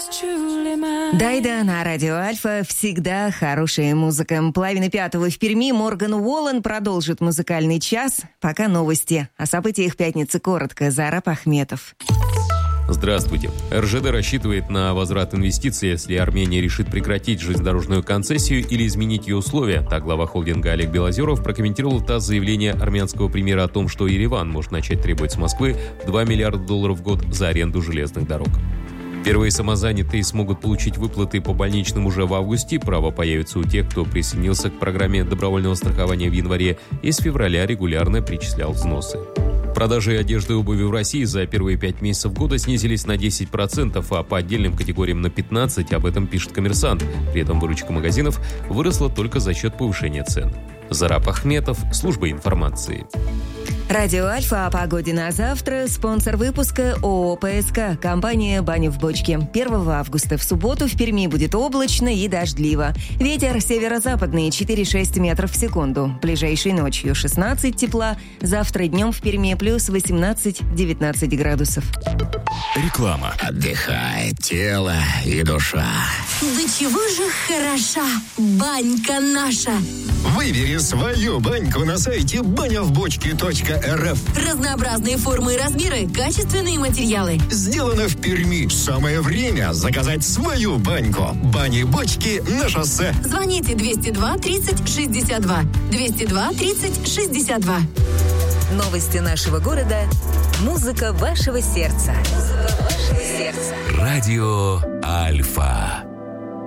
Дайда на радио Альфа. Всегда хорошая музыка. 4:30 в Перми. Морган Уоллен продолжит музыкальный час. Пока новости. О событиях пятницы коротко. Зараб Ахметов. Здравствуйте. РЖД рассчитывает на возврат инвестиций, если Армения решит прекратить железнодорожную концессию или изменить ее условия. Так глава холдинга Олег Белозеров прокомментировал ТАСС заявление армянского премьера о том, что Ереван может начать требовать с Москвы $2 миллиарда в год за аренду железных дорог. Первые самозанятые смогут получить выплаты по больничным уже в августе. Право появится у тех, кто присоединился к программе добровольного страхования в январе и с февраля регулярно перечислял взносы. Продажи одежды и обуви в России за первые 5 месяцев года снизились на 10%, а по отдельным категориям на 15%, об этом пишет «Коммерсант». При этом выручка магазинов выросла только за счет повышения цен. Зараб Ахметов, служба информации. Радио Альфа о погоде на завтра. Спонсор выпуска ООО «ПСК». Компания «Баня в бочке». 1 августа в субботу в Перми будет облачно и дождливо. Ветер северо-западный 4-6 метров в секунду. Ближайшей ночью 16 тепла. Завтра днем в Перми плюс 18-19 градусов. Реклама. Отдыхает тело и душа. Да чего же хороша банька наша. Выбери свою баньку на сайте банявбочке.рф. Разнообразные формы и размеры, качественные материалы. Сделано в Перми. Самое время заказать свою баньку. Бани-бочки на шоссе. Звоните 202 30 62. 202 30 62. Новости нашего города. Музыка вашего сердца. Радио Альфа.